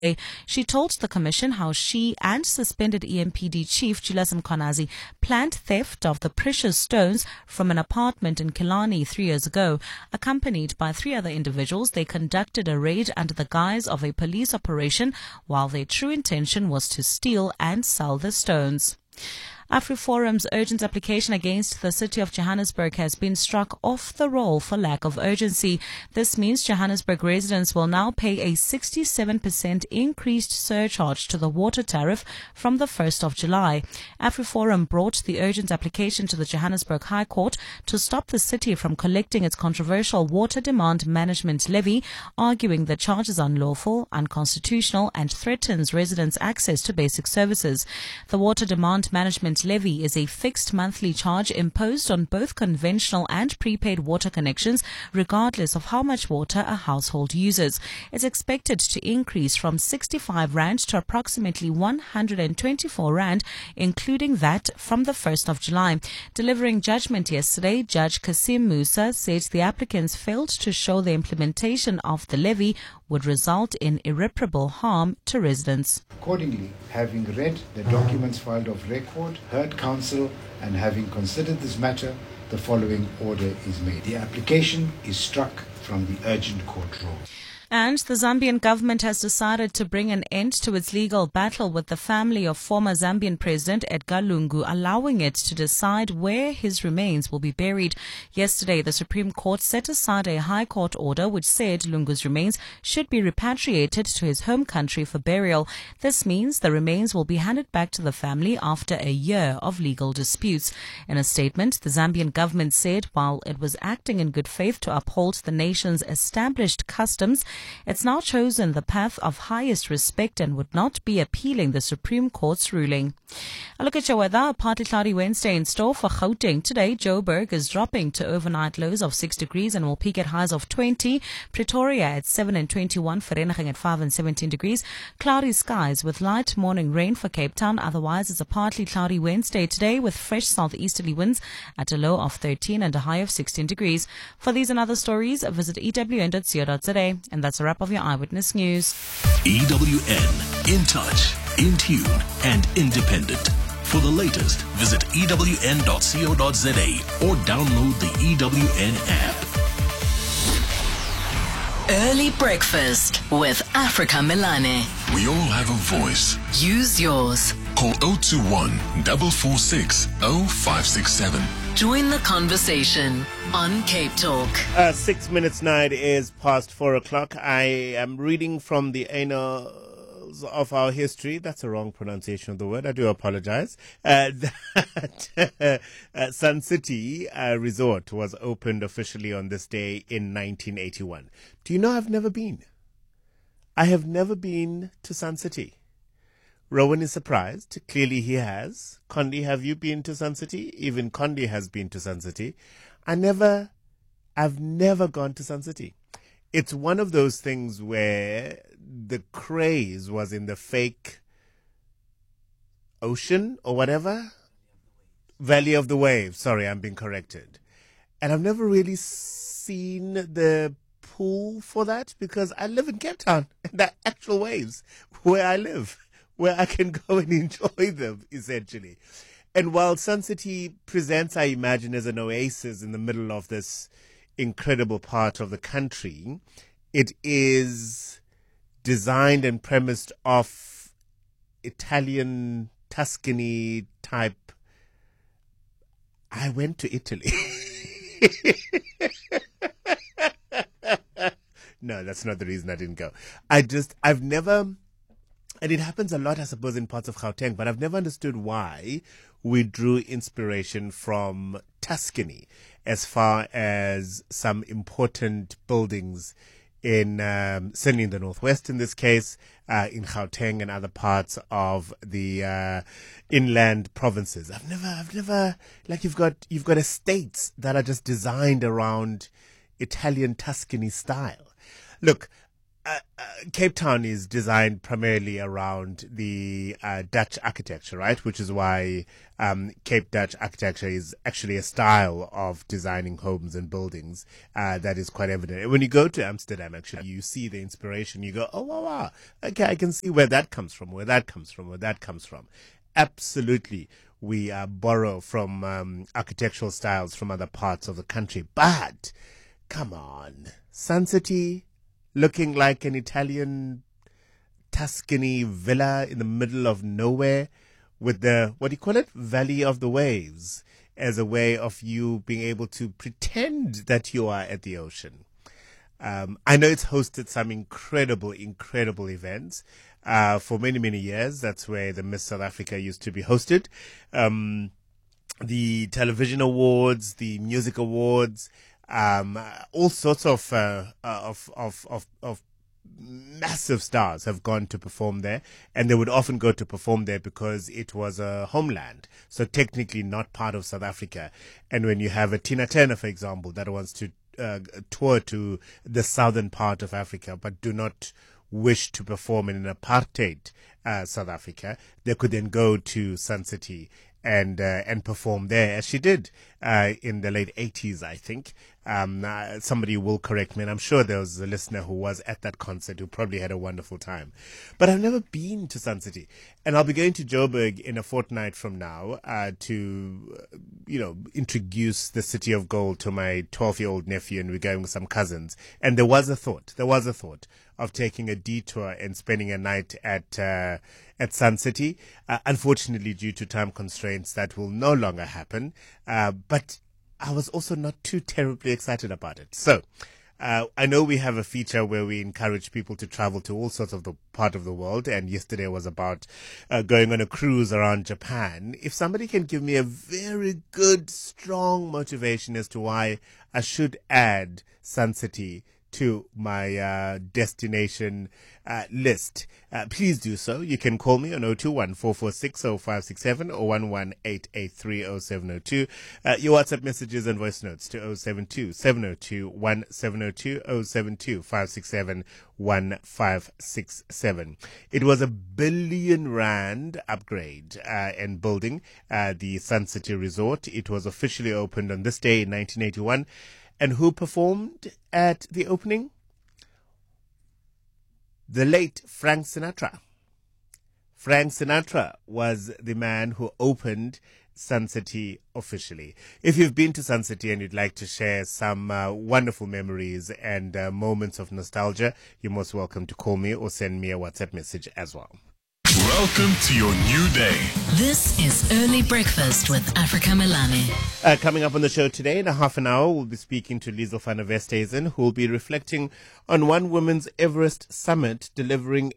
She told the commission how she and suspended EMPD chief Julius Mkhwanazi planned theft of the precious stones from an apartment in Killarney 3 years ago. Accompanied by 3 other individuals, they conducted a raid under the guise of a police operation, while their true intention was to steal and sell the stones. AfriForum's urgent application against the city of Johannesburg has been struck off the roll for lack of urgency. This means Johannesburg residents will now pay a 67% increased surcharge to the water tariff from the 1st of July. AfriForum brought the urgent application to the Johannesburg High Court to stop the city from collecting its controversial water demand management levy, arguing the charge is unlawful, unconstitutional, and threatens residents' access to basic services. The water demand management levy is a fixed monthly charge imposed on both conventional and prepaid water connections, regardless of how much water a household uses. It's expected to increase from 65 Rand to approximately 124 Rand, including that from the 1st of July. Delivering judgment yesterday, Judge Kasim Musa said the applicants failed to show the implementation of the levy would result in irreparable harm to residents. Accordingly, having read the documents filed of record, heard counsel, and having considered this matter, the following order is made. The application is struck from the urgent court roll. And the Zambian government has decided to bring an end to its legal battle with the family of former Zambian President Edgar Lungu, allowing it to decide where his remains will be buried. Yesterday, the Supreme Court set aside a High Court order which said Lungu's remains should be repatriated to his home country for burial. This means the remains will be handed back to the family after a year of legal disputes. In a statement, the Zambian government said while it was acting in good faith to uphold the nation's established customs, it's now chosen the path of highest respect and would not be appealing the Supreme Court's ruling. A look at your weather. A partly cloudy Wednesday in store for Gauteng. Today, Joburg is dropping to overnight lows of 6 degrees and will peak at highs of 20. Pretoria at 7 and 21. Vereeniging at 5 and 17 degrees. Cloudy skies with light morning rain for Cape Town. Otherwise, it's a partly cloudy Wednesday today with fresh southeasterly winds at a low of 13 and a high of 16 degrees. For these and other stories, visit ewn.co.za. And that's a wrap of your Eyewitness News. EWN, in touch, in tune, and independent. For the latest, visit ewn.co.za or download the EWN app. Early breakfast with Africa Milane. We all have a voice. Use yours. Call 021 446 0567. Join the conversation on Cape Talk. 6 minutes now, it is past 4 o'clock. I am reading from the annals of our history. That's a wrong pronunciation of the word. I do apologize. That Sun City Resort was opened officially on this day in 1981. Do you know I've never been? I have never been to Sun City. Rowan is surprised. Clearly he has. Condi, have you been to Sun City? Even Condi has been to Sun City. I've never gone to Sun City. It's one of those things where the craze was in the fake ocean or whatever. Valley of the Waves. Sorry, I'm being corrected. And I've never really seen the pool for that because I live in Cape Town and the actual waves where I live, where I can go and enjoy them, essentially. And while Sun City presents, I imagine, as an oasis in the middle of this incredible part of the country, it is designed and premised off Italian Tuscany type. I went to Italy. No, that's not the reason I didn't go. I've never... And it happens a lot, I suppose, in parts of Gauteng, but I've never understood why we drew inspiration from Tuscany as far as some important buildings in, certainly in the Northwest in this case, in Gauteng and other parts of the inland provinces. I've never, like you've got estates that are just designed around Italian Tuscany style. Look, Cape Town is designed primarily around the Dutch architecture, right? Which is why Cape Dutch architecture is actually a style of designing homes and buildings that is quite evident. And when you go to Amsterdam, actually, you see the inspiration. You go, oh, wow, okay, I can see where that comes from, where that comes from, where that comes from. Absolutely. We borrow from architectural styles from other parts of the country. But, come on, Sun City, looking like an Italian Tuscany villa in the middle of nowhere with the, what do you call it? Valley of the Waves, as a way of you being able to pretend that you are at the ocean. I know it's hosted some incredible events. For many, many years. That's where the Miss South Africa used to be hosted. The television awards, the music awards, all sorts of massive stars have gone to perform there, and they would often go to perform there because it was a homeland, so technically not part of South Africa. And when you have a Tina Turner, for example, that wants to tour to the southern part of Africa, but do not wish to perform in an apartheid South Africa, they could then go to Sun City and perform there, as she did in the late 80s, I think. Somebody will correct me, and I'm sure there was a listener who was at that concert who probably had a wonderful time. But I've never been to Sun City, and I'll be going to Joburg in a fortnight from now to, introduce the City of Gold to my 12-year-old nephew, and we're going with some cousins. And there was a thought of taking a detour and spending a night at Sun City. Unfortunately, due to time constraints, that will no longer happen. But I was also not too terribly excited about it. So I know we have a feature where we encourage people to travel to all sorts of the part of the world. And yesterday was about going on a cruise around Japan. If somebody can give me a very good, strong motivation as to why I should add Sun City to my destination list, please do so. You can call me on 021-446-0567 or 118830702. Your WhatsApp messages and voice notes to 072-702-1702, 072-567-1567. It was R1 billion upgrade and building the Sun City Resort. It was officially opened on this day in 1981. And who performed at the opening? The late Frank Sinatra. Frank Sinatra was the man who opened Sun City officially. If you've been to Sun City and you'd like to share some wonderful memories and moments of nostalgia, you're most welcome to call me or send me a WhatsApp message as well. Welcome to your new day. This is Early Breakfast with Africa Melane. Coming up on the show today, in a half an hour, we'll be speaking to Liesl van der Westhuizen, who will be reflecting on One Women's Everest Summit, delivering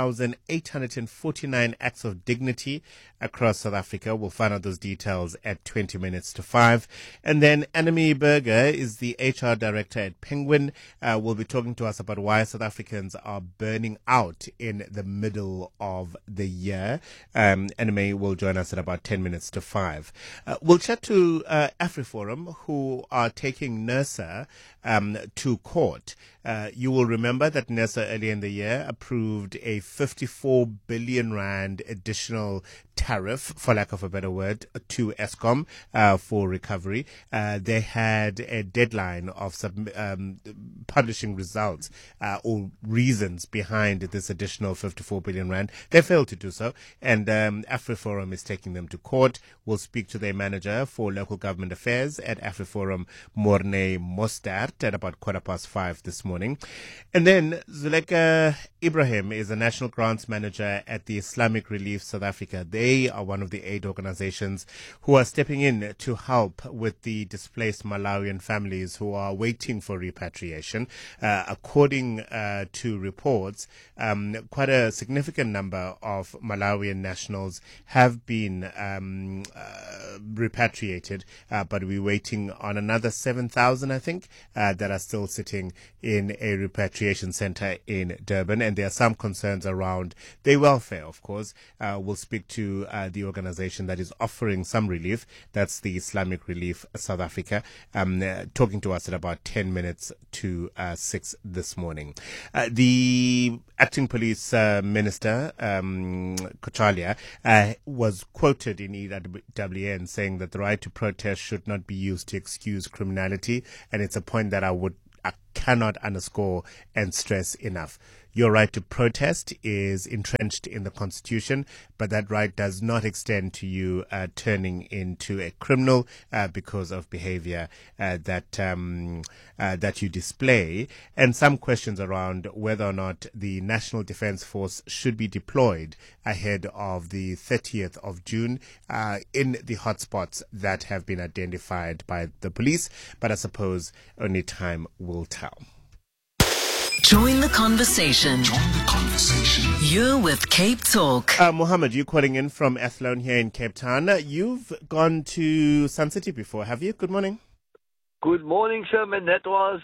8,849 acts of dignity across South Africa. We'll find out those details at 20 minutes to 5. And then Annemie Burger is the HR director at Penguin. Will be talking to us about why South Africans are burning out in the middle of the year. Annemie will join us at about 10 minutes to 5. We'll chat to AfriForum, who are taking NERSA to court. You will remember that NERSA earlier in the year approved a 54 billion rand additional tariff, for lack of a better word, to Eskom for recovery. They had a deadline of publishing results or reasons behind this additional 54 billion rand. They failed to do so, and AfriForum is taking them to court. We'll speak to their manager for local government affairs at AfriForum, Morne Mostert, at about 5:15 this morning. And then Zuleka Ibrahim is a national grants manager at the Islamic Relief South Africa. They are one of the aid organizations who are stepping in to help with the displaced Malawian families who are waiting for repatriation. According to reports, quite a significant number of Malawian nationals have been repatriated, but we're waiting on another 7,000, I think, that are still sitting in a repatriation center in Durban. And there are some concerns around their welfare, of course. We'll speak to the organization that is offering some relief. That's the Islamic Relief South Africa, talking to us at about 10 minutes to 6 this morning. The acting police minister, Kochalia, was quoted in EWN saying that the right to protest should not be used to excuse criminality, and it's a point that I cannot underscore and stress enough. Your right to protest is entrenched in the Constitution, but that right does not extend to you turning into a criminal because of behavior that you display. And some questions around whether or not the National Defence Force should be deployed ahead of the 30th of June in the hotspots that have been identified by the police. But I suppose only time will tell. Join the conversation. You're with Cape Talk. Mohammed, you're calling in from Athlone here in Cape Town. You've gone to Sun City before, have you? Good morning. Good morning, sir, man. That was...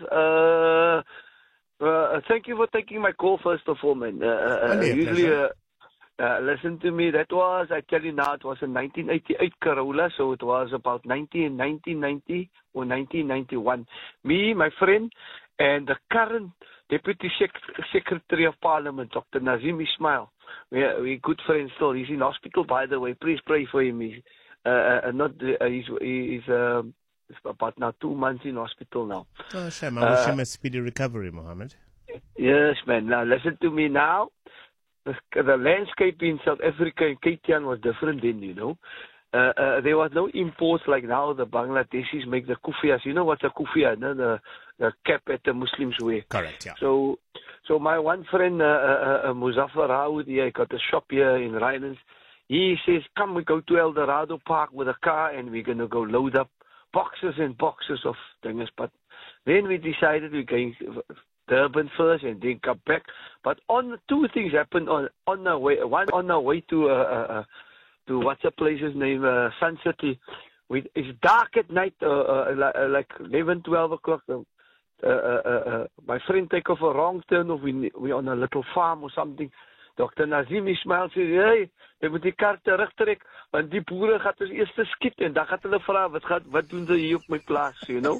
thank you for taking my call, first of all, man. Usually, listen to me. That was, I tell you now, it was a 1988 Corolla, so it was about 1990 or 1991. Me, my friend, and the current Deputy Secretary of Parliament, Dr. Nazim Ismail. We're good friends still. He's in hospital, by the way. Please pray for him. He's about now 2 months in hospital now. Oh, Shem, I wish him a speedy recovery, Mohammed. Yes, man. Now, listen to me now. The landscape in South Africa and Cape Town was different then, you know. There was no imports like now. The Bangladeshis make the kufias. You know what's a kufia? No? The cap that the Muslims wear. Correct, yeah. So my one friend, Muzaffar Raoud, he got a shop here in Rylands. He says, come, we go to El Dorado Park with a car and we're going to go load up boxes and boxes of things. But then we decided we're going Durban first and then come back. But two things happened on our way. One on our way to what's the place's name? Sun City. It's dark at night, like 11, 12 o'clock. My friend take off a wrong turn of we're on a little farm or something. Dr. Nazim Ismail says, hey, jy moet die kar terugtrek, want die boere gaat ons eers skiet en dan gaat hulle vra, wat doen ze hier op my plaas, you know?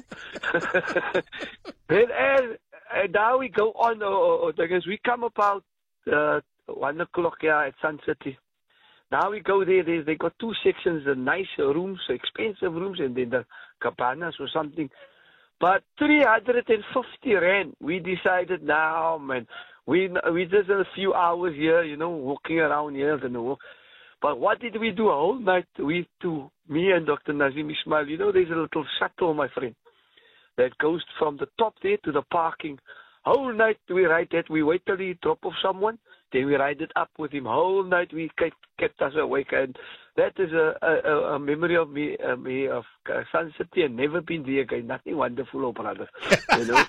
And now we go on, we come about 1 o'clock here at Sun City. Now we go there, they got two sections, the nice rooms, expensive rooms, and then the cabanas or something. But 350 rand, we decided now, man, we just a few hours here, you know, walking around here. But what did we do a whole night? Me and Dr. Nazim Ismail, you know, there's a little shuttle, my friend, that goes from the top there to the parking. Whole night we ride that. We wait till he drop off someone, then we ride it up with him. Whole night we kept us awake, and that is a memory of me of Sun City, and never been there again. Nothing wonderful, oh brother. You know.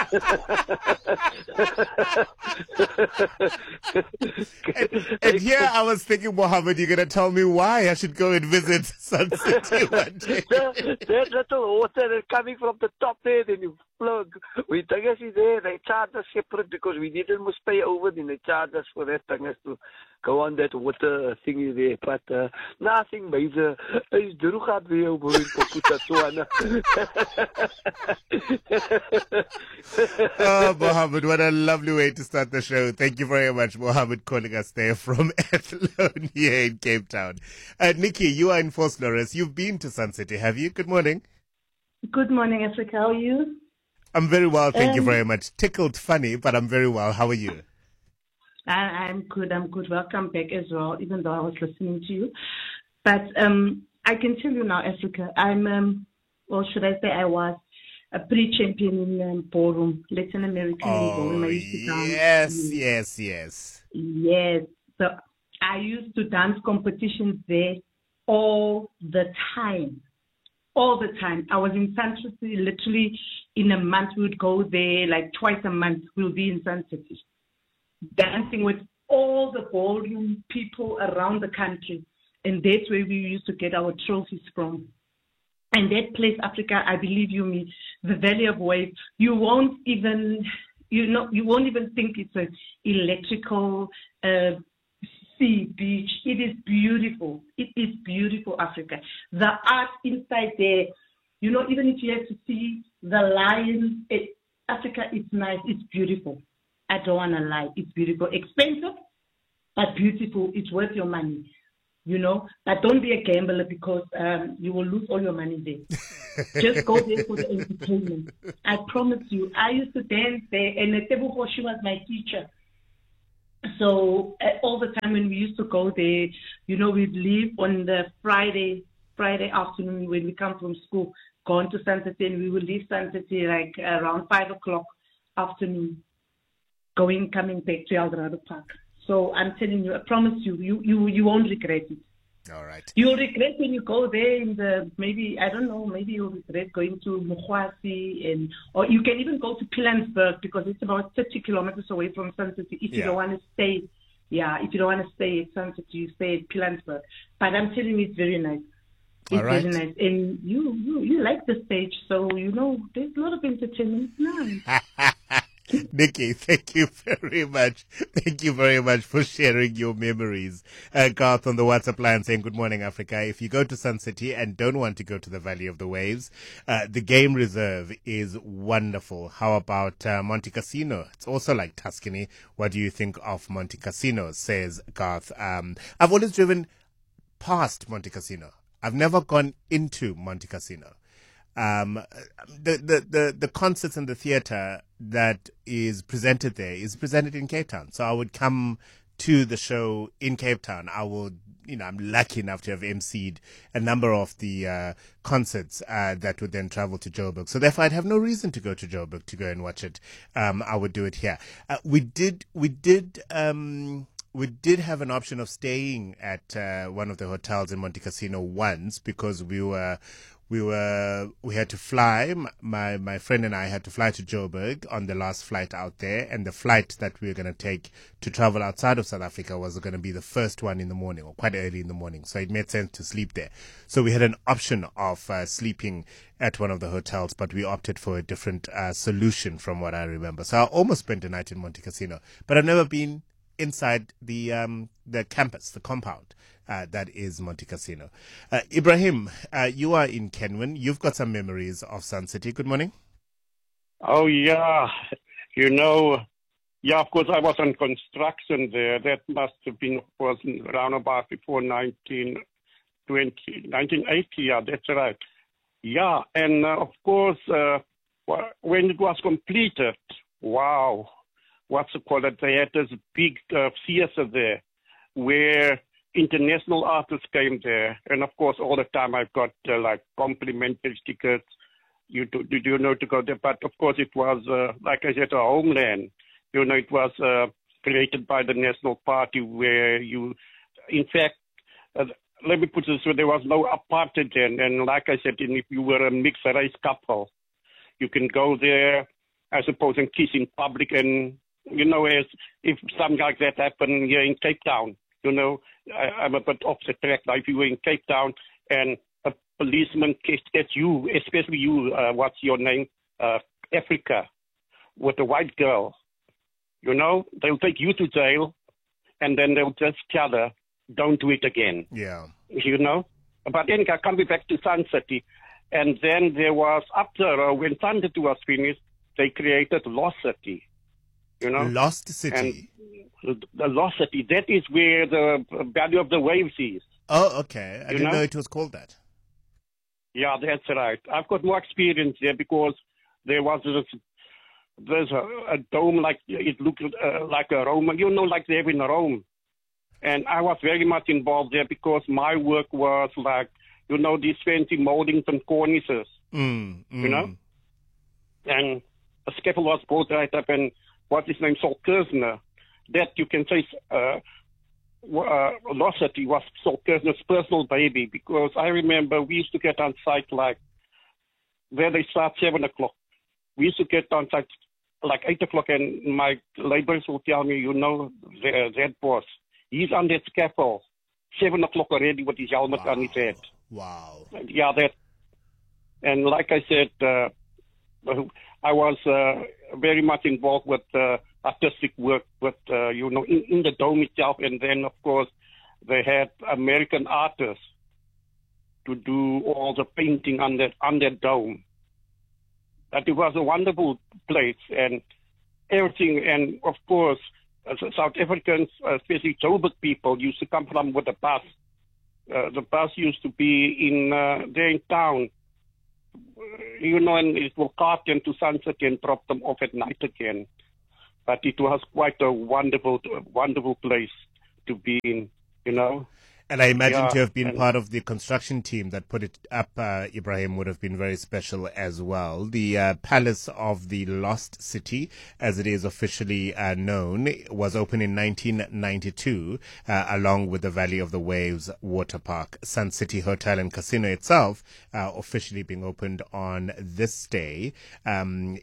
and here I was thinking, Mohammed, you're gonna tell me why I should go and visit Sun City one day. That little water coming from the top there, then you plug. We think it's there. They charge us separate because we didn't must pay over. Then they charge us for that thing to go on that water thingy there. But nothing major. It's droog weer op Oh, Mohammed, what a lovely way to start the show. Thank you very much, Mohammed, calling us there from Athlone here in Cape Town. Nikki, you are in Vosloorus. You've been to Sun City, have you? Good morning. Good morning, Africa. How are you? I'm very well, thank you very much. Tickled funny, but I'm very well. How are you? I'm good. Welcome back as well, even though I was listening to you. But I can tell you now, Africa, I'm, should I say I was a pre-champion in ballroom, Latin American ballroom. Yes. Yes. So I used to dance competitions there all the time. I was in Sun City literally in a month. We would go there like twice a month. We'll be in Sun City, dancing with all the ballroom people around the country. And that's where we used to get our trophies from. And that place, Africa, I believe you me, the Valley of Waves, you won't even think it's an electrical sea, beach. It is beautiful. It is beautiful, Africa. The art inside there, you know, even if you have to see the lions, Africa is nice. It's beautiful. I don't want to lie. It's beautiful. Expensive, but beautiful. It's worth your money, you know. But don't be a gambler because you will lose all your money there. Just go there for the entertainment. I promise you. I used to dance there, and Tebogo, she was my teacher. So all the time when we used to go there, you know, we'd leave on the Friday afternoon when we come from school, going to Sun City, and we would leave Sun City like around 5 o'clock afternoon, coming back to Eldorado Park. So I'm telling you, I promise you, you won't regret it. All right. You'll regret when you go there maybe you'll regret going to Mukwasi or you can even go to Pilanesberg because it's about 30 kilometers away from Sun City if you don't want to stay. Yeah, if you don't want to stay at Sun City, you stay at Pilanesberg. But I'm telling you, it's very nice. It's very nice. And you like the stage, so you know there's a lot of entertainment. Nice. Nikki, thank you very much. Thank you very much for sharing your memories. Garth on the WhatsApp line saying, good morning, Africa. If you go to Sun City and don't want to go to the Valley of the Waves, the game reserve is wonderful. How about Monte Cassino? It's also like Tuscany. What do you think of Monte Cassino? Says Garth. I've always driven past Monte Cassino. I've never gone into Monte Cassino. The concerts and the theater that is presented there is presented in Cape Town. So I would come to the show in Cape Town. I'm lucky enough to have emceed a number of the concerts that would then travel to Joburg. So therefore, I'd have no reason to go to Joburg to go and watch it. I would do it here. We did have an option of staying at one of the hotels in Monte Cassino once because we had to fly. My friend and I had to fly to Joburg on the last flight out there, and the flight that we were going to take to travel outside of South Africa was going to be the first one in the morning, or quite early in the morning. So it made sense to sleep there. So we had an option of sleeping at one of the hotels, but we opted for a different solution from what I remember. So I almost spent a night in Monte Cassino, but I've never been inside the campus, the compound. That is Monte Cassino. Ibrahim, you are in Kenwyn. You've got some memories of Sun City. Good morning. Oh, yeah. Of course, I was on construction there. That must have been around about before 1980. Yeah, that's right. Yeah, and of course, when it was completed, wow, what's it called? They had this big theater there where international artists came there, and of course, all the time I've got like complimentary tickets. You know to go there, but of course it was like I said, a homeland. It was created by the National Party, where in fact, let me put it this way: there was no apartheid then, and like I said, if you were a mixed race couple, you can go there, I suppose, and kiss in public, and as if something like that happened here in Cape Town. I'm a bit off the track now. If you were in Cape Town and a policeman gets you, especially you, what's your name, Africa, with a white girl, they'll take you to jail and then they'll just tell her, don't do it again. Yeah. But then I come back to Sun City. And then there was, after, when Sun City was finished, they created Lost City. Lost City. And the Lost City, that is where the Valley of the Waves is. Oh, okay. I didn't know it was called that. Yeah, that's right. I've got more experience there because there was there's a dome, like it looked like a Rome, like they have in Rome. And I was very much involved there because my work was like, these fancy moldings and cornices, And a scaffold was brought right up, and what's his name, Saul Kersner, that you can say Lost City was Saul Kersner's personal baby, because I remember we used to get on site like, where they start 7 o'clock. We used to get on site like 8 o'clock, and my laborers will tell me, that boss, he's on that scaffold, 7 o'clock already with his helmet on his head. Wow. Yeah, that. And like I said, I was very much involved with artistic work with, in the dome itself. And then, of course, they had American artists to do all the painting on that dome. But it was a wonderful place and everything. And, of course, South Africans, especially Joburg people, used to come from with a bus. The bus used to be there in town, and it will cart them to Sunset and drop them off at night again. But it was quite a wonderful place to be in, And I imagine to have been part of the construction team that put it up, Ibrahim, would have been very special as well. The Palace of the Lost City, as it is officially known, was opened in 1992, along with the Valley of the Waves water park. Sun City Hotel and Casino itself officially being opened on this day. And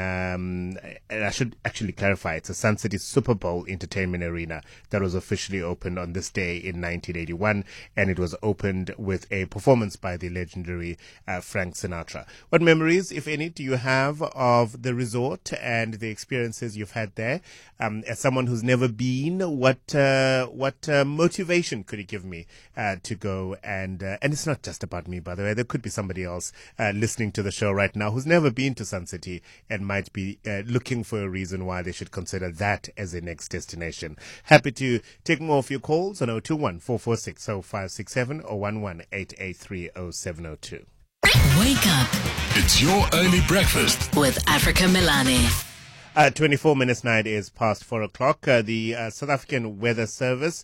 I should actually clarify, it's a Sun City Super Bowl Entertainment Arena that was officially opened on this day in 1981. And it was opened with a performance by the legendary Frank Sinatra. What memories, if any, do you have of the resort and the experiences you've had there? As someone who's never been, what motivation could you give me to go? And it's not just about me, by the way. There could be somebody else listening to the show right now who's never been to Sun City and might be looking for a reason why they should consider that as a next destination. Happy to take more of your calls on 021-446-0567 or 11-883-0702. Wake up It's your early breakfast. with Africa Milani. 24 minutes now, it is past 4 o'clock. The South African Weather Service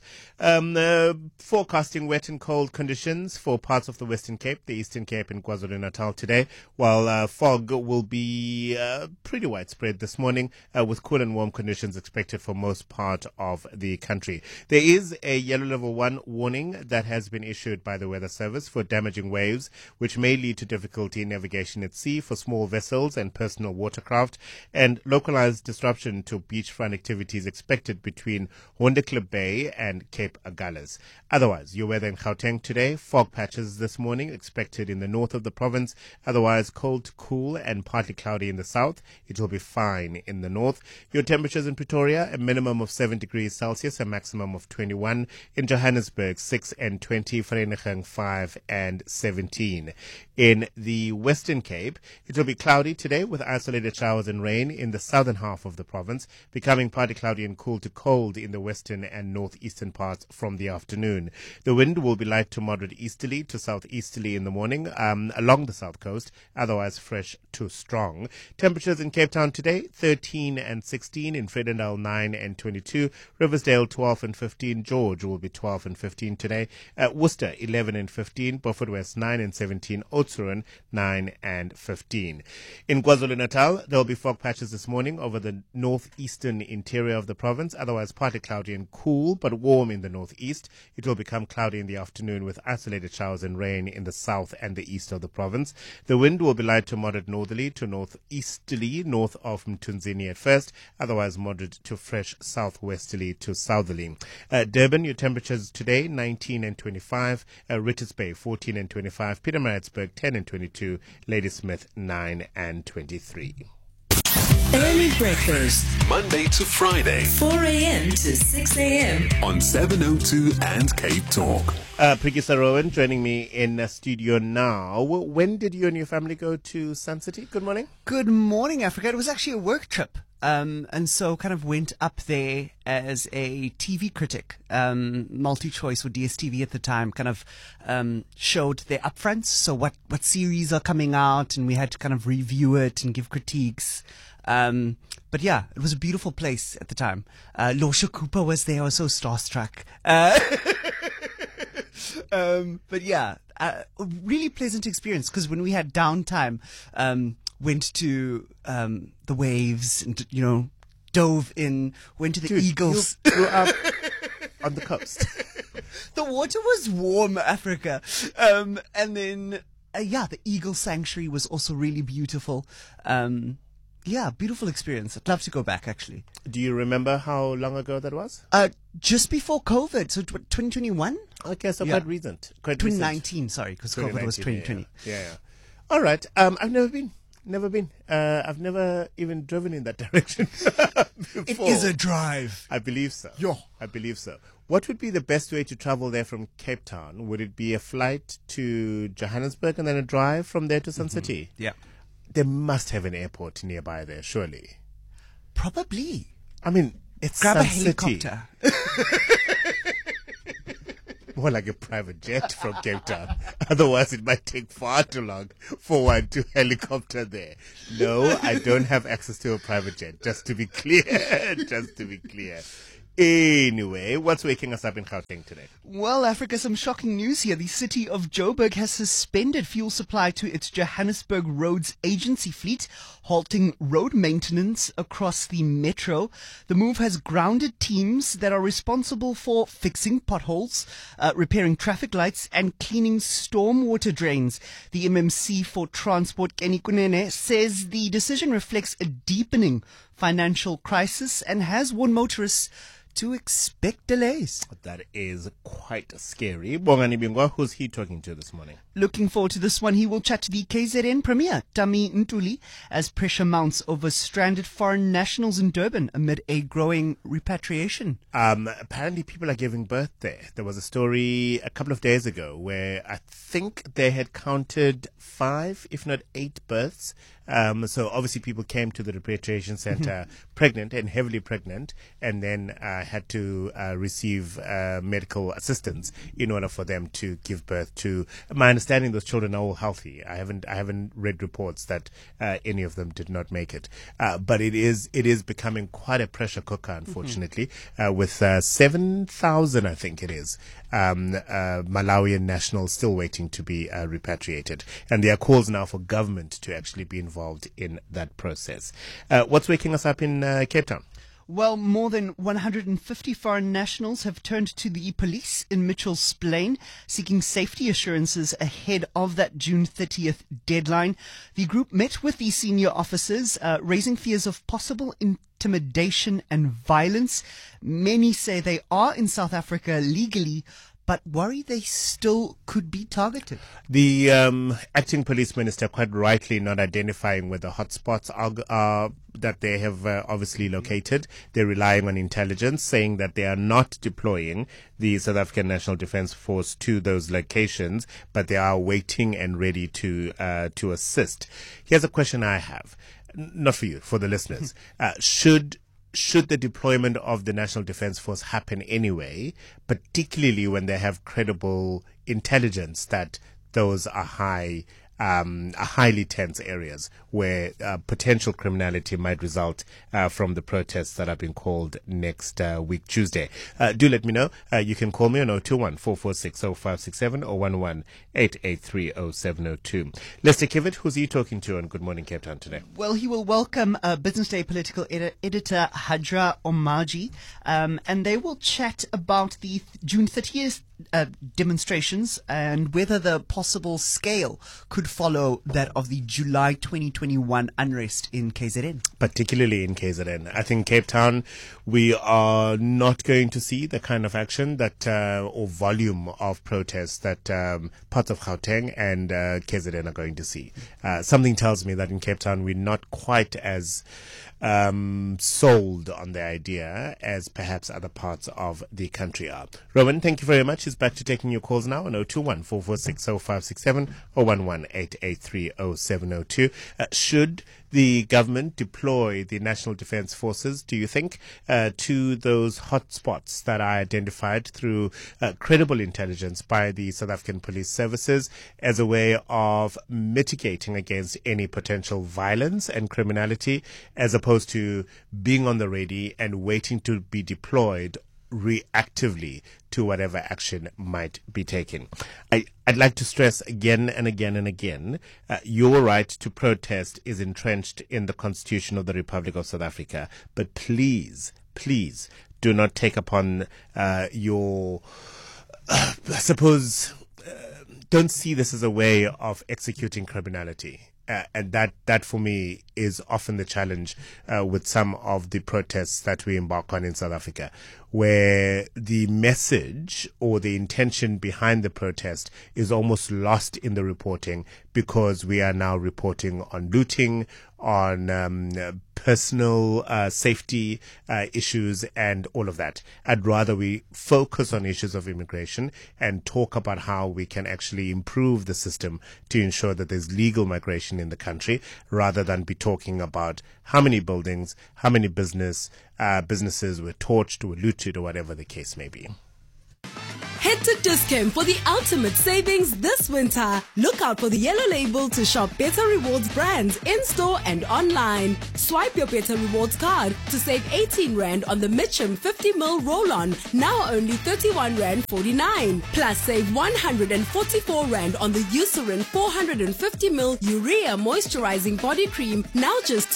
forecasting wet and cold conditions for parts of the Western Cape, the Eastern Cape and KwaZulu-Natal today, while fog will be pretty widespread this morning with cool and warm conditions expected for most part of the country. There is a yellow level 1 warning that has been issued by the Weather Service for damaging waves, which may lead to difficulty in navigation at sea for small vessels and personal watercraft, and localized disruption to beachfront activities expected between Hondeklip Bay and Cape Agulhas. Otherwise, your weather in Gauteng today, fog patches this morning expected in the north of the province, otherwise cold to cool and partly cloudy in the south. It will be fine in the north. Your temperatures in Pretoria, a minimum of 7 degrees Celsius, a maximum of 21. In Johannesburg, 6 and 20, Vereeniging 5 and 17. In the Western Cape, it will be cloudy today with isolated showers and rain in the southern half of the province, becoming partly cloudy and cool to cold in the western and northeastern parts from the afternoon. The wind will be light to moderate easterly to southeasterly in the morning along the south coast, otherwise fresh to strong. Temperatures in Cape Town today, 13 and 16, in Vredendal 9 and 22, Riversdale 12 and 15, George will be 12 and 15 today, Worcester 11 and 15, Beaufort West 9 and 17, Oudtshoorn 9 and 15. In KwaZulu-Natal, there will be fog patches this morning over the northeastern interior of the province, otherwise partly cloudy and cool but warm in the northeast. It will become cloudy in the afternoon with isolated showers and rain in the south and the east of the province. The wind will be light to moderate northerly to northeasterly north of Mtunzini at first, otherwise moderate to fresh southwesterly to southerly. Durban, your temperatures today 19 and 25, Richards Bay 14 and 25, Pietermaritzburg 10 and 22, Ladysmith 9 and 23. Early breakfast, Monday to Friday 4 a.m. to 6 a.m. on 702 and Cape Talk. Prigisa Rowan joining me in studio now. When did you and your family go to Sun City? Good morning. Good morning, Africa. It was actually a work trip. And so kind of went up there as a TV critic. Multi-choice with DSTV at the time kind of showed their upfronts. So what series are coming out, and we had to kind of review it and give critiques. But yeah, it was a beautiful place at the time. Losha Cooper was there. I was so starstruck. But yeah, a really pleasant experience, because when we had downtime, went to the waves and, dove in, went to the Eagles. You grew up on the coast. The water was warm, Africa. And then, the Eagle Sanctuary was also really beautiful. Beautiful experience. I'd love to go back, actually. Do you remember how long ago that was? Just before COVID, so 2021? Okay, so quite recent. 2019, sorry, because COVID was 2020. Yeah. All right. I've never been. Never been. I've never even driven in that direction before. It is a drive. I believe so. Yo. I believe so. What would be the best way to travel there from Cape Town? Would it be a flight to Johannesburg and then a drive from there to Sun City? Yeah. They must have an airport nearby there, surely. Probably. I mean, it's Grab Sun a helicopter. City. More like a private jet from Cape Town. Otherwise, it might take far too long for one to helicopter there. No, I don't have access to a private jet, just to be clear. Just to be clear. Anyway, what's waking us up in Gauteng today? Well, Africa, some shocking news here. The city of Joburg has suspended fuel supply to its Johannesburg Roads Agency fleet, halting road maintenance across the metro. The move has grounded teams that are responsible for fixing potholes, repairing traffic lights, and cleaning stormwater drains. The MMC for Transport, Kenny Kunene, says the decision reflects a deepening financial crisis and has warned motorists to expect delays. That is quite scary. Bongani Bingwa, who's he talking to this morning? Looking forward to this one. He will chat to the KZN Premier, Tami Ntuli, as pressure mounts over stranded foreign nationals in Durban amid a growing repatriation. Apparently people are giving birth there. There was a story a couple of days ago where I think they had counted 5, if not 8 births. So obviously people came to the repatriation center pregnant and heavily pregnant, and then had to receive medical assistance in order for them to give birth to. My understanding, those children are all healthy. I haven't read reports that any of them did not make it. But it is becoming quite a pressure cooker, unfortunately, with 7,000, I think it is, Malawian nationals still waiting to be repatriated. And there are calls now for government to actually be involved in that process. What's waking us up in Cape Town? Well, more than 150 foreign nationals have turned to the police in Mitchell's Plain, seeking safety assurances ahead of that June 30th deadline. The group met with the senior officers, raising fears of possible intimidation and violence. Many say they are in South Africa legally, but worry they still could be targeted. The acting police minister quite rightly not identifying where the hotspots are that they have obviously located. They're relying on intelligence, saying that they are not deploying the South African National Defence Force to those locations, but they are waiting and ready to assist. Here's a question I have, not for you, for the listeners. Should the deployment of the National Defence Force happen anyway, particularly when they have credible intelligence that those are highly tense areas where potential criminality might result from the protests that have been called next week, Tuesday? Do let me know. You can call me on 021-446-0567 or 11-883-0702. Lester Kivitt, who's he talking to on Good Morning Cape Town today? Well, he will welcome Business Day political editor Hadra Omaji, and they will chat about the June 30th demonstrations and whether the possible scale could follow that of the July 2021 unrest in KZN. Particularly in KZN. I think Cape Town, we are not going to see the kind of action that or volume of protests that parts of Gauteng and KZN are going to see. Something tells me that in Cape Town we're not quite as sold on the idea as perhaps other parts of the country are. Rowan, thank you very much. He's back to taking your calls now on 021-446-0567 or 11-883-0702. Should the government deploy the National Defence Forces, do you think, to those hotspots that are identified through credible intelligence by the South African Police Services as a way of mitigating against any potential violence and criminality, as opposed to being on the ready and waiting to be deployed reactively to whatever action might be taken? I'd like to stress again and again and again, your right to protest is entrenched in the Constitution of the Republic of South Africa. But please, please do not take upon don't see this as a way of executing criminality. And that for me is often the challenge with some of the protests that we embark on in South Africa, where the message or the intention behind the protest is almost lost in the reporting because we are now reporting on looting, on personal safety issues and all of that. I'd rather we focus on issues of immigration and talk about how we can actually improve the system to ensure that there's legal migration in the country, rather than be talking about how many buildings, how many businesses were torched, were looted, or whatever the case may be. Head to Dis-Chem for the ultimate savings this winter. Look out for the yellow label to shop Better Rewards brands in-store and online. Swipe your Better Rewards card to save 18 Rand on the Mitchum 50ml roll-on, now only 31 Rand 49. Plus save 144 Rand on the Eucerin 450ml urea moisturizing body cream, now just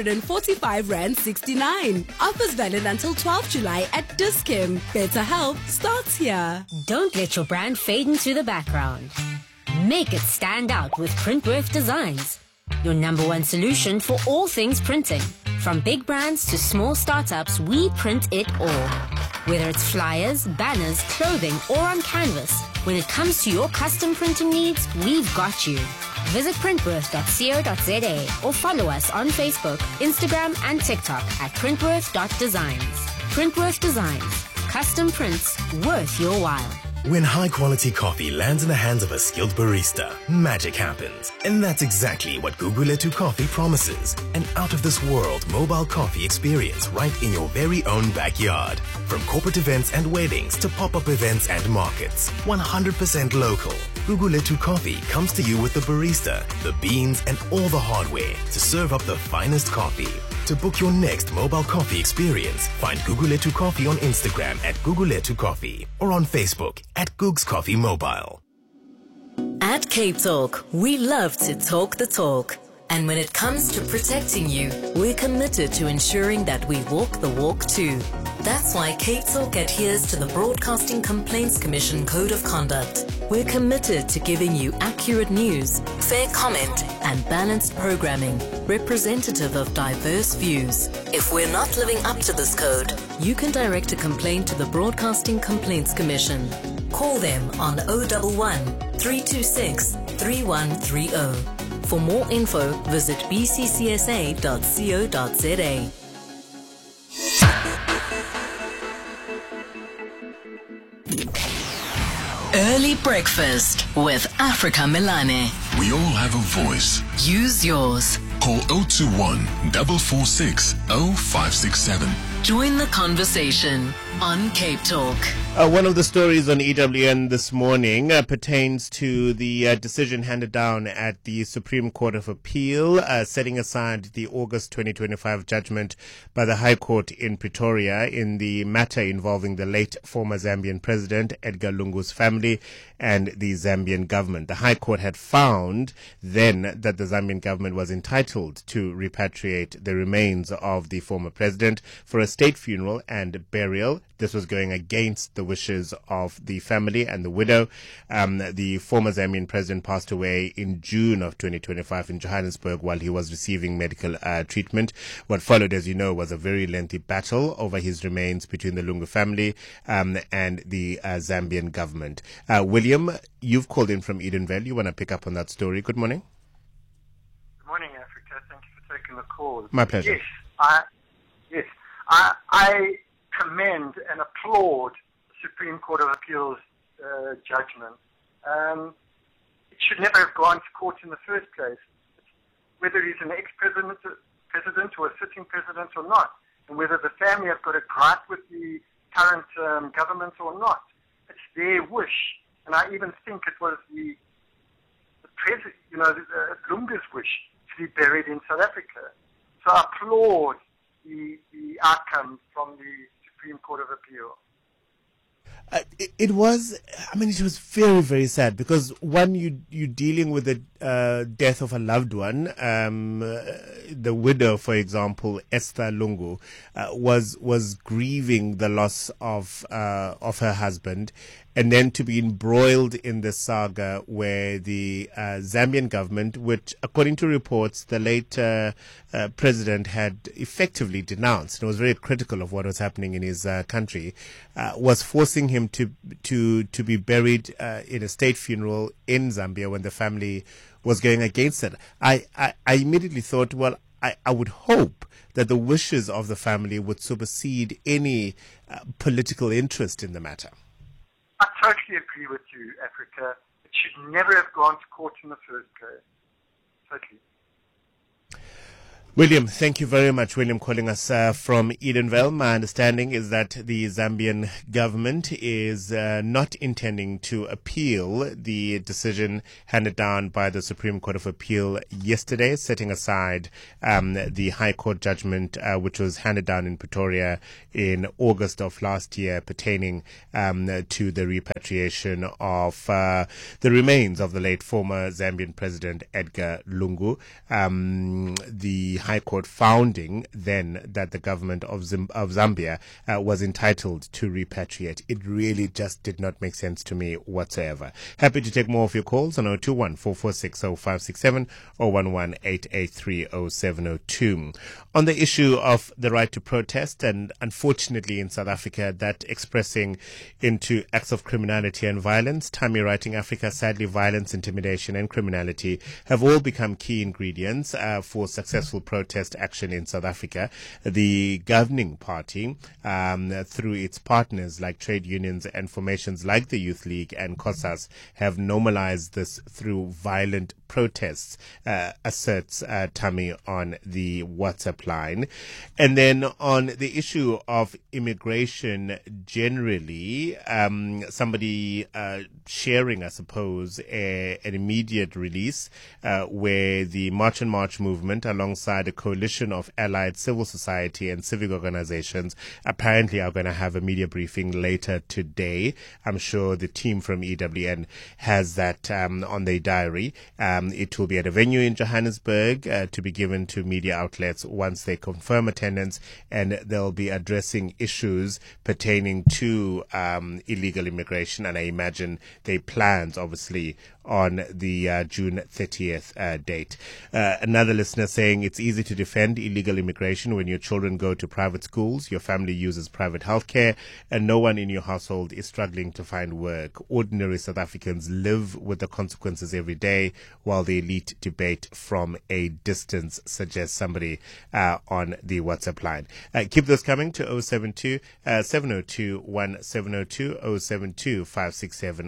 245 Rand 69. Offers valid until 12 July at Dis-Chem. Better health starts here. Don't let your brand fade into the background. Make it stand out with Printworth Designs, your number one solution for all things printing. From big brands to small startups, we print it all. Whether it's flyers, banners, clothing, or on canvas, when it comes to your custom printing needs, we've got you. Visit printworth.co.za or follow us on Facebook, Instagram, and TikTok at printworth.designs. Printworth Designs. Custom prints worth your while. When high-quality coffee lands in the hands of a skilled barista, magic happens. And that's exactly what Guguletu Coffee promises. An out-of-this-world mobile coffee experience right in your very own backyard. From corporate events and weddings to pop-up events and markets. 100% local. Guguletu Coffee comes to you with the barista, the beans, and all the hardware to serve up the finest coffee. To book your next mobile coffee experience, find Guguletu Coffee on Instagram at Guguletu Coffee or on Facebook at Googs Coffee Mobile. At Cape Talk, we love to talk the talk. And when it comes to protecting you, we're committed to ensuring that we walk the walk too. That's why Cape Talk adheres to the Broadcasting Complaints Commission Code of Conduct. We're committed to giving you accurate news, fair comment, and balanced programming, representative of diverse views. If we're not living up to this code, you can direct a complaint to the Broadcasting Complaints Commission. Call them on 011 326 3130. For more info, visit bccsa.co.za. Early breakfast with Africa Melane. We all have a voice. Use yours. Call 021 446 0567. Join the conversation on Cape Talk. One of the stories on EWN this morning pertains to the decision handed down at the Supreme Court of Appeal, setting aside the August 2025 judgment by the High Court in Pretoria in the matter involving the late former Zambian president, Edgar Lungu's family, and the Zambian government. The High Court had found then that the Zambian government was entitled to repatriate the remains of the former president for a state funeral and burial. This was going against the wishes of the family and the widow. The former Zambian president passed away in June of 2025 in Johannesburg while he was receiving medical treatment. What followed, as you know, was a very lengthy battle over his remains between the Lungu family and the Zambian government. William, you've called in from Edenvale. You want to pick up on that story. Good morning. Good morning, Africa. Thank you for taking the call. My pleasure. I commend and applaud the Supreme Court of Appeal's judgment. It should never have gone to court in the first place, whether he's an ex-president or a sitting president or not, and whether the family have got a gripe with the current government or not. It's their wish, and I even think it was the president, Lungu's wish to be buried in South Africa. So I applaud the outcome from the Supreme Court of Appeal. It was, I mean, it was very, very sad because one, you're dealing with the death of a loved one. The widow, for example, Esther Lungu, was grieving the loss of her husband, and then to be embroiled in this saga where the Zambian government, which according to reports the late president had effectively denounced and was very critical of what was happening in his country, was forcing him to be buried in a state funeral in Zambia when the family was going against it. I immediately thought, well, I would hope that the wishes of the family would supersede any political interest in the matter. I totally agree with you, Africa. It should never have gone to court in the first place. Totally. William, thank you very much. William calling us from Edenvale. My understanding is that the Zambian government is not intending to appeal the decision handed down by the Supreme Court of Appeal yesterday, setting aside the High Court judgment which was handed down in Pretoria in August of last year pertaining to the repatriation of the remains of the late former Zambian President Edgar Lungu. The High Court founding then that the government of Zambia was entitled to repatriate. It really just did not make sense to me whatsoever. Happy to take more of your calls on 021-446-0567 or 11-883-0702. On the issue of the right to protest, and unfortunately in South Africa that expressing into acts of criminality and violence, Tammy writing, Africa, sadly violence, intimidation and criminality have all become key ingredients for successful protest action in South Africa. The governing party, through its partners like trade unions and formations like the Youth League and COSAS, have normalized this through violent protests, asserts Tammy on the WhatsApp line. And then on the issue of immigration generally, somebody sharing, I suppose, an immediate release where the March and March movement, alongside a coalition of allied civil society and civic organizations, apparently are going to have a media briefing later today. I'm sure the team from EWN has that on their diary. It will be at a venue in Johannesburg to be given to media outlets once they confirm attendance, and they'll be addressing issues pertaining to illegal immigration, and I imagine their plans, obviously, on the June 30th date. Another listener saying it's easy to defend illegal immigration when your children go to private schools, your family uses private healthcare, and no one in your household is struggling to find work. Ordinary South Africans live with the consequences every day while the elite debate from a distance, suggests somebody on the WhatsApp line. Keep those coming to 072 702 1702 072 567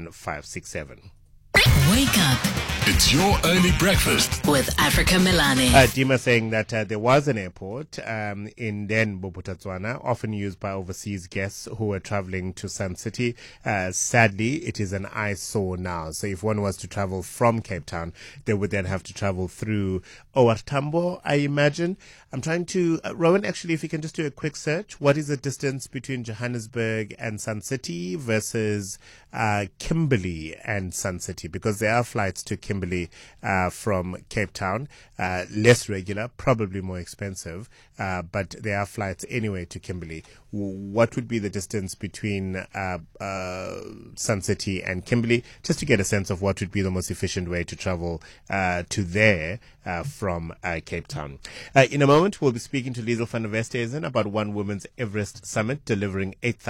1567. Wake up. It's your early breakfast with Africa Milani. Dima saying that there was an airport in Den Bophuthatswana, often used by overseas guests who were traveling to Sun City. Sadly, it is an eyesore now. So if one was to travel from Cape Town, they would then have to travel through OR Tambo, I imagine. I'm trying to, Rowan, actually, if you can just do a quick search. What is the distance between Johannesburg and Sun City versus Kimberley and Sun City? Because there are flights to Kimberley from Cape Town, less regular, probably more expensive, but there are flights anyway to Kimberley. What would be the distance between Sun City and Kimberley, just to get a sense of what would be the most efficient way to travel to there from Cape Town. In a moment, we'll be speaking to Liesl van der Westhuizen about One Women's Everest Summit, delivering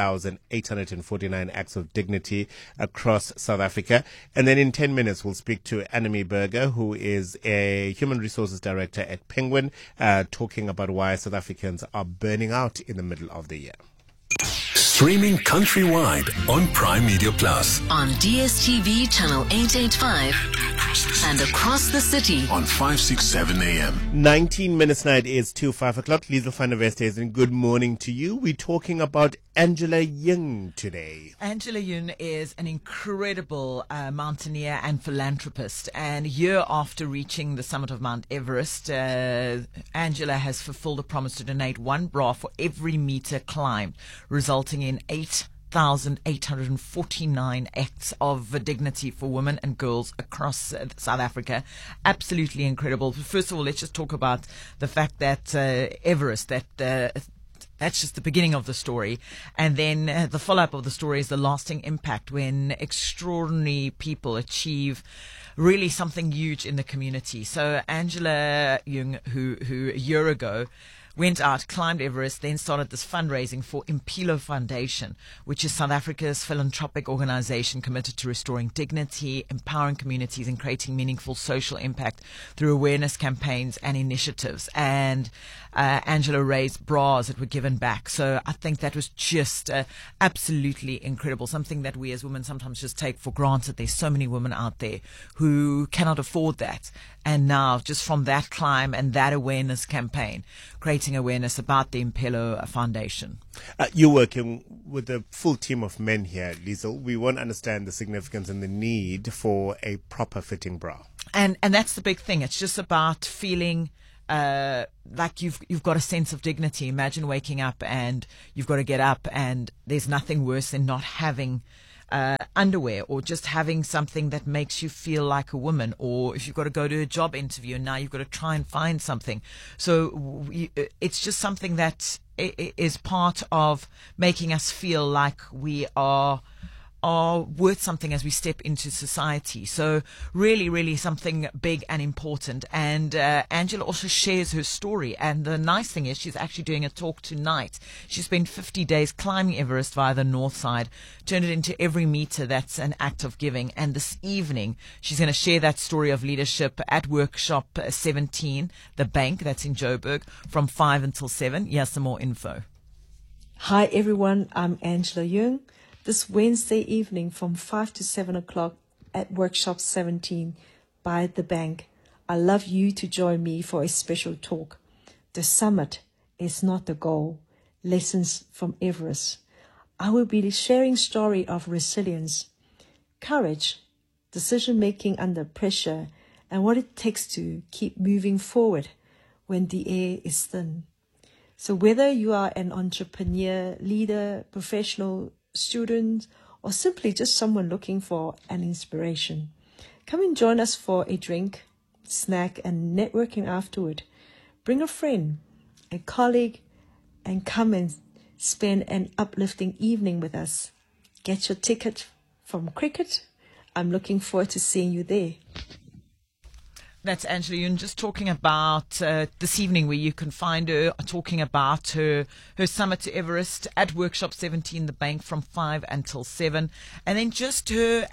8,849 acts of dignity across South Africa. And then in 10 minutes, we'll speak to Annemie Berger, who is a Human Resources Director at Penguin, talking about why South Africans are burning out in the middle of the year. Streaming countrywide on Prime Media Plus. On DSTV channel 885 and across the city on 567 AM. 19 minutes now, it is 5 o'clock. Liesl van der Westhuizen, good morning to you. We're talking about Angela Jung today. Angela Jung is an incredible mountaineer and philanthropist. And a year after reaching the summit of Mount Everest, Angela has fulfilled a promise to donate one bra for every meter climbed, resulting in 8,000 8,849 acts of dignity for women and girls across South Africa. Absolutely incredible. First of all, let's just talk about the fact that Everest, that's just the beginning of the story. And then the follow-up of the story is the lasting impact when extraordinary people achieve really something huge in the community. So Angela Jung, who a year ago went out, climbed Everest, then started this fundraising for Impilo Foundation, which is South Africa's philanthropic organization committed to restoring dignity, empowering communities, and creating meaningful social impact through awareness campaigns and initiatives. And Angela raised bras that were given back. So I think that was just absolutely incredible, something that we as women sometimes just take for granted. There's so many women out there who cannot afford that. And now, just from that climb and that awareness campaign, creating awareness about the Impilo Foundation. You're working with a full team of men here, Liesl. We won't understand the significance and the need for a proper fitting bra. And that's the big thing. It's just about feeling like you've got a sense of dignity. Imagine waking up and you've got to get up, and there's nothing worse than not having underwear, or just having something that makes you feel like a woman, or if you've got to go to a job interview and now you've got to try and find something. So it's just something that is part of making us feel like we are worth something as we step into society. So really, really something big and important. And Angela also shares her story. And the nice thing is she's actually doing a talk tonight. She spent 50 days climbing Everest via the north side, turned it into every meter that's an act of giving. And this evening, she's going to share that story of leadership at Workshop 17, the bank that's in Joburg, from 5 until 7. Here's some more info. Hi, everyone. I'm Angela Jung. This Wednesday evening from 5 to 7 o'clock at Workshop 17 by the bank. I'd love you to join me for a special talk. The summit is not the goal. Lessons from Everest. I will be sharing story of resilience, courage, decision-making under pressure, and what it takes to keep moving forward when the air is thin. So whether you are an entrepreneur, leader, professional, student, or simply just someone looking for an inspiration, come and join us for a drink, snack, and networking afterward. Bring a friend, a colleague, and come and spend an uplifting evening with us. Get your ticket from Cricket. I'm looking forward to seeing you there. That's Angela Jung just talking about this evening, where you can find her talking about her summit to Everest at Workshop 17, the bank, from 5 until 7. And then just her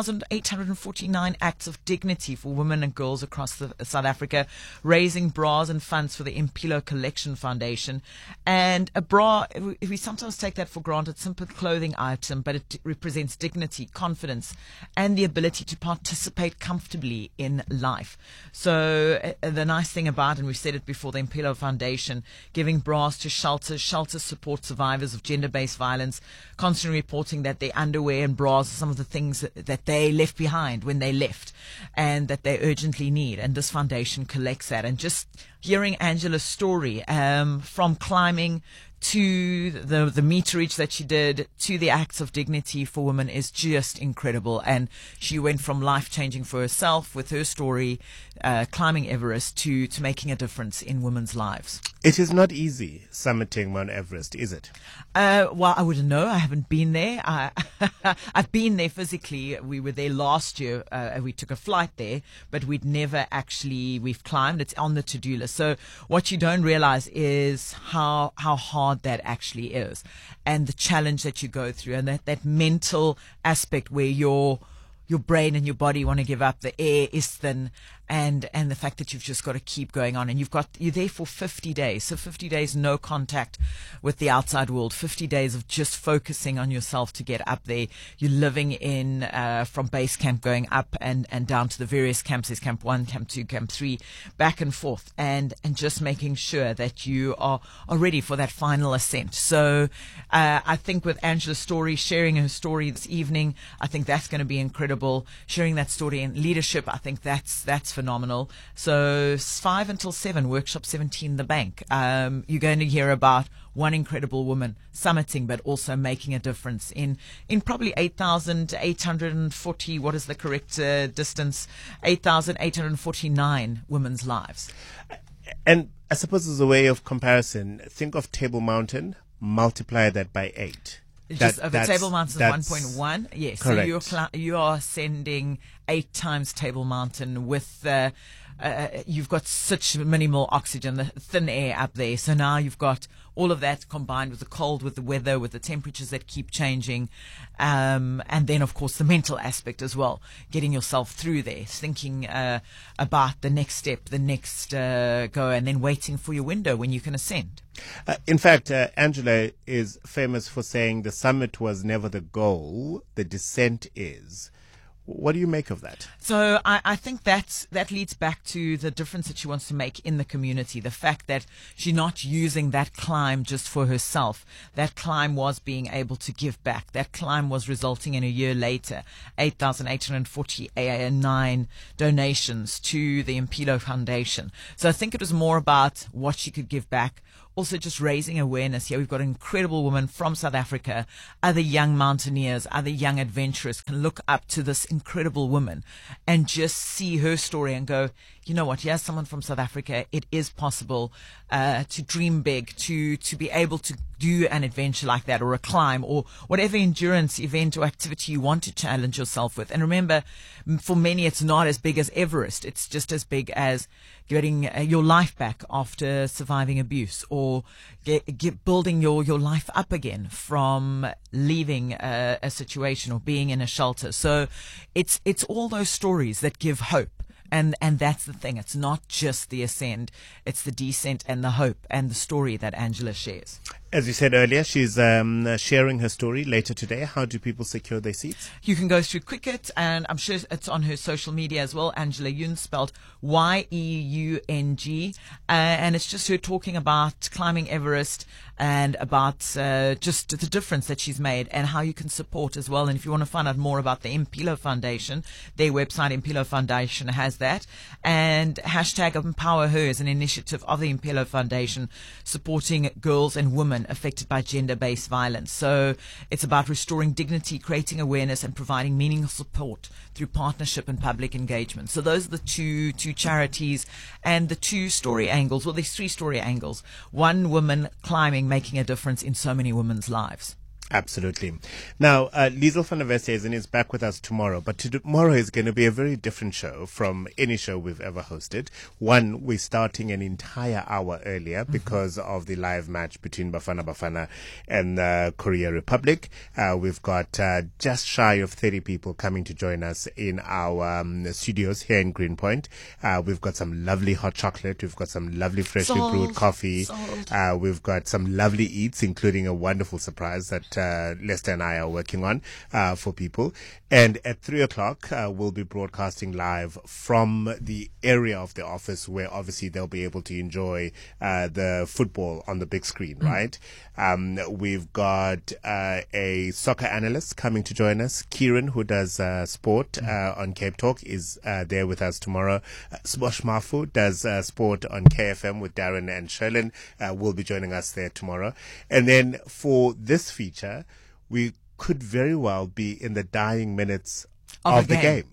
8,849 acts of dignity for women and girls across South Africa, raising bras and funds for the Impilo Collection Foundation. And a bra, we sometimes take that for granted, simple clothing item, but it represents dignity, confidence, and the ability to participate comfortably in life. So the nice thing about, and we've said it before, the Impilo Foundation, giving bras to shelters support survivors of gender-based violence, constantly reporting that their underwear and bras are some of the things that they left behind when they left and that they urgently need. And this foundation collects that. And just hearing Angela's story from climbing to the meterage that she did, to the acts of dignity for women, is just incredible. And she went from life-changing for herself with her story, climbing Everest, to making a difference in women's lives. It is not easy summiting Mount Everest, is it? Well, I wouldn't know. I haven't been there. I've been there physically. We were there last year. We took a flight there, but we've climbed. It's on the to-do list. So what you don't realize is how hard that actually is, and the challenge that you go through, and that mental aspect where your brain and your body want to give up, the air is thin, and the fact that you've just got to keep going on, and you're there for 50 days. So 50 days, no contact with the outside world, 50 days of just focusing on yourself to get up there. You're living in, from base camp going up and down to the various camps. There's camp 1, camp 2, camp 3, back and forth, and just making sure that you are ready for that final ascent. So, I think with Angela's story, sharing her story this evening, I think that's going to be incredible. Sharing that story in leadership, I think that's phenomenal. phenomenal. So 5 until 7, Workshop 17, the bank. You're going to hear about one incredible woman summiting, but also making a difference in probably 8,840, what is the correct distance? 8,849 women's lives. And I suppose as a way of comparison, think of Table Mountain, multiply that by 8. Just over Table Mountain is 1.1. Yes, correct. So you are sending 8 times Table Mountain with you've got such minimal oxygen, the thin air up there. So now you've got all of that combined with the cold, with the weather, with the temperatures that keep changing. And then, of course, the mental aspect as well, getting yourself through there, thinking about the next step, the next go, and then waiting for your window when you can ascend. In fact, Angela is famous for saying the summit was never the goal, the descent is. What do you make of that? So I think that leads back to the difference that she wants to make in the community. The fact that she's not using that climb just for herself. That climb was being able to give back. That climb was resulting in a year later, 8,849 donations to the Impilo Foundation. So I think it was more about what she could give back. Also just raising awareness here. We've got an incredible woman from South Africa. Other young mountaineers, other young adventurers can look up to this incredible woman and just see her story and go, you know what, here's someone from South Africa. It is possible to dream big, to be able to do an adventure like that, or a climb, or whatever endurance event or activity you want to challenge yourself with. And remember, for many, it's not as big as Everest. It's just as big as getting your life back after surviving abuse, or building your life up again from leaving a situation or being in a shelter. So it's all those stories that give hope. And that's the thing. It's not just the ascend. It's the descent and the hope and the story that Angela shares. As you said earlier, she's sharing her story later today. How do people secure their seats? You can go through Quicket, and I'm sure it's on her social media as well. Angela Yeung, spelled Yeung. And it's just her talking about climbing Everest and about just the difference that she's made and how you can support as well. And if you want to find out more about the Impilo Foundation, their website, Impilo Foundation, has that. And hashtag Empower Her is an initiative of the Impilo Foundation supporting girls and women affected by gender-based violence. So it's about restoring dignity, creating awareness, and providing meaningful support through partnership and public engagement. So those are the two charities and the 2 story angles. Well, there's 3 story angles. One woman climbing, making a difference in so many women's lives. Absolutely. Now, Liesl van der Westhuizen is back with us tomorrow, but tomorrow is going to be a very different show from any show we've ever hosted. One, we're starting an entire hour earlier because of the live match between Bafana Bafana and Korea Republic. We've got just shy of 30 people coming to join us in our studios here in Greenpoint. We've got some lovely hot chocolate. We've got some lovely freshly brewed coffee. We've got some lovely eats, including a wonderful surprise that Lester and I are working on for people. And at 3 o'clock, we'll be broadcasting live from the area of the office where obviously they'll be able to enjoy the football on the big screen, right? We've got a soccer analyst coming to join us. Kieran, who does sport on Cape Talk, is there with us tomorrow. Smosh Mafu does sport on KFM with Darren and Sherlyn. Will be joining us there tomorrow. And then for this feature, we could very well be in the dying minutes of the game.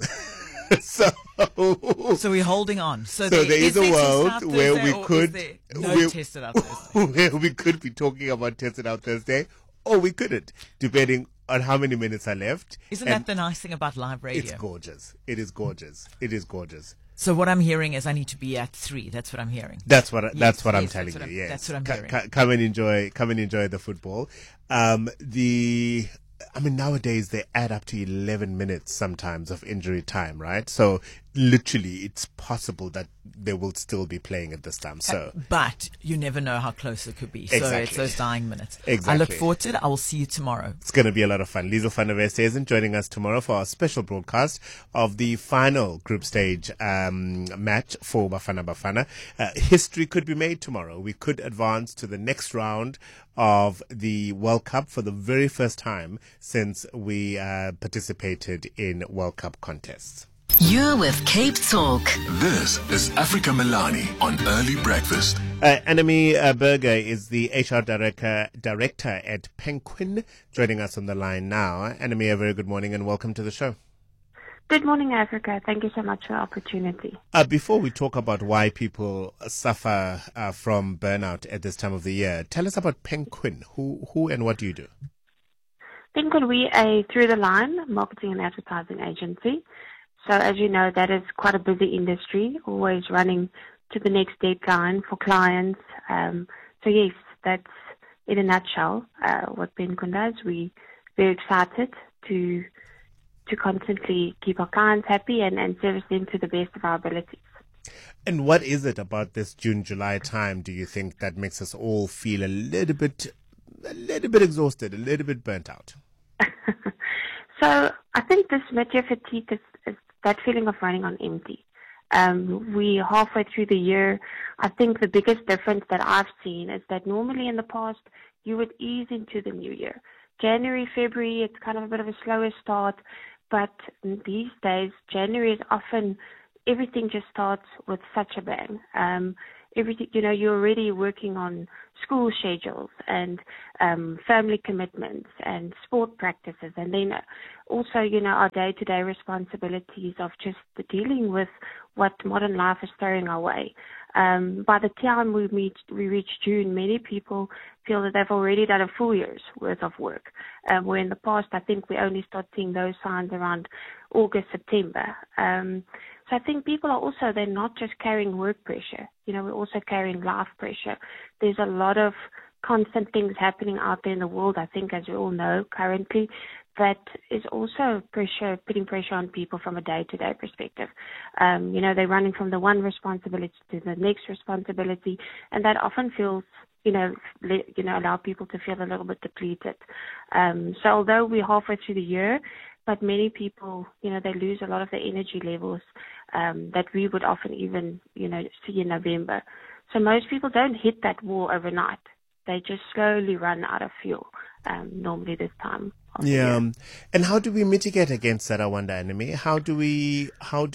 So we're holding on. So there is a world where we could Test It Out Thursday, where we could be talking about Test It Out Thursday, or we couldn't, depending on how many minutes are left. Isn't that the nice thing about live radio? It's gorgeous. It is gorgeous. It is gorgeous. So what I'm hearing is I need to be at 3. That's what I'm hearing. That's what I'm telling you. Yes, that's what I'm hearing. Come and enjoy the football. Nowadays they add up to 11 minutes sometimes of injury time, right? So literally, it's possible that they will still be playing at this time. So, but you never know how close it could be. So exactly. It's those dying minutes. Exactly. I look forward to it. I will see you tomorrow. It's going to be a lot of fun. Liesl van der Westhuizen joining us tomorrow for our special broadcast of the final group stage match for Bafana Bafana. History could be made tomorrow. We could advance to the next round of the World Cup for the very first time since we participated in World Cup contests. You're with Cape Talk. This is Africa Milani on Early Breakfast. Annemie Berger is the HR director at Penguin, joining us on the line now. Annemie, a very good morning and welcome to the show. Good morning, Africa. Thank you so much for the opportunity. Before we talk about why people suffer from burnout at this time of the year, tell us about Penguin. Who and what do you do? Penguin, we are a through-the-line marketing and advertising agency. So as you know, that is quite a busy industry, always running to the next deadline for clients. So yes, that's in a nutshell what Penguin does. We're very excited to constantly keep our clients happy and service them to the best of our abilities. And what is it about this June, July time, do you think, that makes us all feel a little bit exhausted, a little bit burnt out? So I think this mid-year fatigue is that feeling of running on empty. We halfway through the year. I think the biggest difference that I've seen is that normally in the past you would ease into the new year. January, February, it's kind of a bit of a slower start, but these days January is often everything just starts with such a bang. Everything, you're already working on school schedules and family commitments and sport practices, and then also, our day-to-day responsibilities of just dealing with what modern life is throwing our way. By the time we reach June, many people feel that they've already done a full year's worth of work, where in the past I think we only start seeing those signs around August, September. So I think people are also, they're not just carrying work pressure, we're also carrying life pressure. There's a lot of constant things happening out there in the world, I think, as we all know currently, that is also putting pressure on people from a day-to-day perspective. They're running from the one responsibility to the next responsibility, and that often feels, allow people to feel a little bit depleted. So although we're halfway through the year, but many people, they lose a lot of their energy levels that we would often even, see in November. So most people don't hit that wall overnight. They just slowly run out of fuel, normally this time of the year. And how do we mitigate against that, I wonder, Annemie? How do we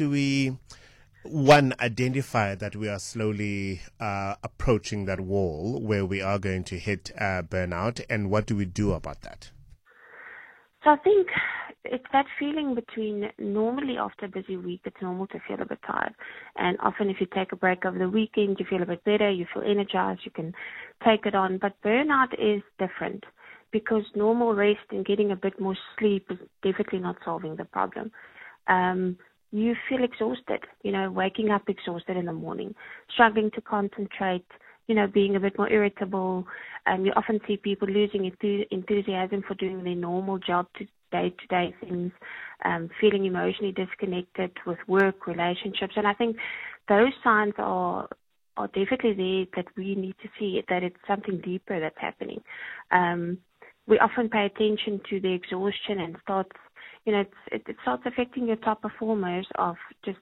one, identify that we are slowly approaching that wall where we are going to hit burnout, and what do we do about that? So I think it's that feeling between, normally after a busy week, it's normal to feel a bit tired. And often if you take a break over the weekend, you feel a bit better, you feel energized, you can take it on. But burnout is different, because normal rest and getting a bit more sleep is definitely not solving the problem. You feel exhausted, waking up exhausted in the morning, struggling to concentrate, being a bit more irritable. You often see people losing enthusiasm for doing their normal job, day-to-day things, feeling emotionally disconnected with work, relationships. And I think those signs are definitely there, that we need to see that it's something deeper that's happening. We often pay attention to the exhaustion and it starts affecting your top performers of just,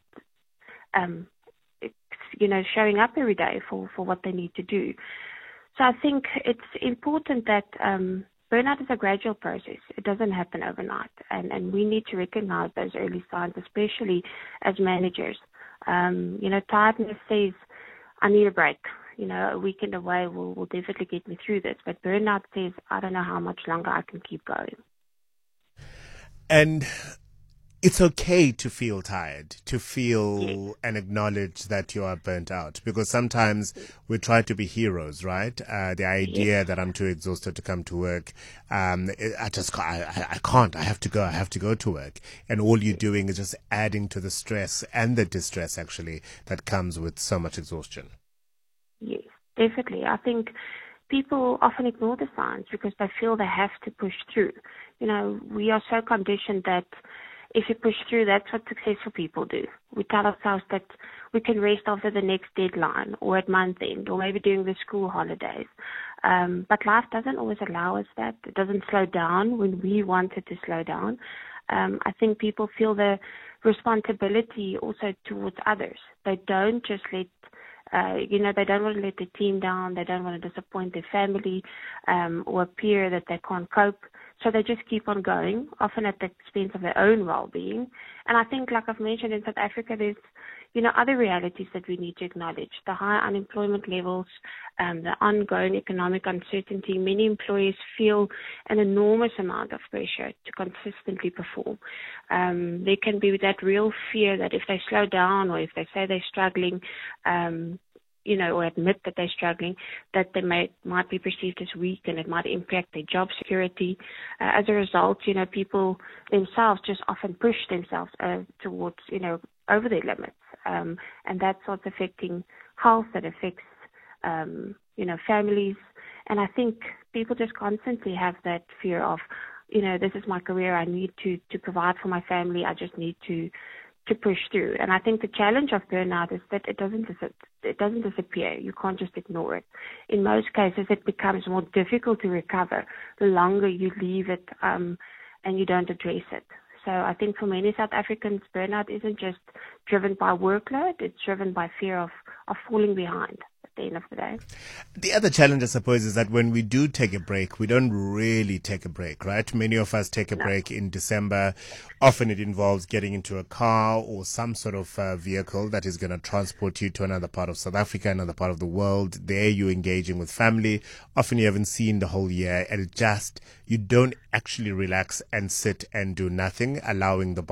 showing up every day for what they need to do. So I think it's important that burnout is a gradual process. It doesn't happen overnight. And we need to recognize those early signs, especially as managers. Tiredness says, I need a break. A weekend away will definitely get me through this. But burnout says, I don't know how much longer I can keep going. And it's okay to feel tired, to feel and acknowledge that you are burnt out, because sometimes we try to be heroes, right? The idea that I'm too exhausted to come to work, I can't, I have to go to work. And all you're doing is just adding to the stress and the distress, actually, that comes with so much exhaustion. Yes, definitely. I think people often ignore the signs because they feel they have to push through. We are so conditioned that if you push through, that's what successful people do. We tell ourselves that we can rest after the next deadline or at month end or maybe during the school holidays. But life doesn't always allow us that. It doesn't slow down when we want it to slow down. I think people feel the responsibility also towards others. They don't just let they don't want to let the team down. They don't want to disappoint their family or appear that they can't cope. So they just keep on going, often at the expense of their own well-being. And I think, like I've mentioned, in South Africa, there's, other realities that we need to acknowledge. The high unemployment levels, the ongoing economic uncertainty. Many employees feel an enormous amount of pressure to consistently perform. There can be that real fear that if they slow down or if they say they're struggling, or admit that they're struggling, that they might be perceived as weak and it might impact their job security. As a result, people themselves just often push themselves towards, over their limits. And that's what's affecting health, that affects, families. And I think people just constantly have that fear of, this is my career, I need to provide for my family, I just need to push through. And I think the challenge of burnout is that it doesn't disappear. You can't just ignore it. In most cases, it becomes more difficult to recover the longer you leave it and you don't address it. So I think for many South Africans, burnout isn't just driven by workload, it's driven by fear of falling behind at the end of the day. The other challenge, I suppose, is that when we do take a break, we don't really take a break, right? Many of us take a break in December. Often it involves getting into a car or some sort of vehicle that is going to transport you to another part of South Africa, another part of the world. There you're engaging with family. Often you haven't seen the whole year, and you don't actually relax and sit and do nothing, allowing the